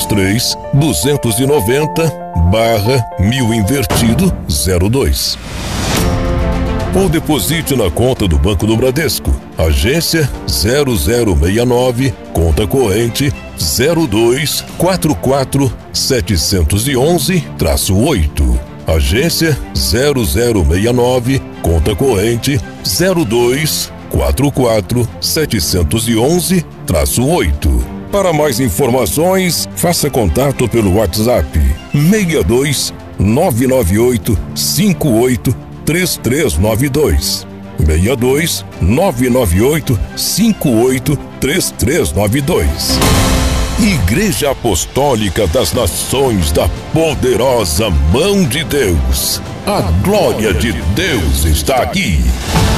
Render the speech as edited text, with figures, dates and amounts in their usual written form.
33-290/1000 invertido 02. Ou deposite na conta do Banco do Bradesco, agência 0069, conta corrente 0244711-8. Agência 0069, conta corrente 0244711-8. Para mais informações, faça contato pelo WhatsApp 62 998 58 3392. 62 998 58 3392. Igreja Apostólica das Nações da Poderosa Mão de Deus. A glória de Deus está aqui.